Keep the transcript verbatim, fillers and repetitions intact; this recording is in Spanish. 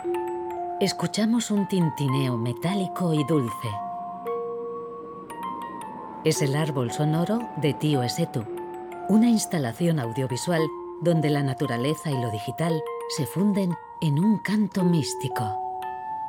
Escuchamos un tintineo metálico y dulce. Es el árbol sonoro de Tío Esetu, una instalación audiovisual donde la naturaleza y lo digital se funden en un canto místico.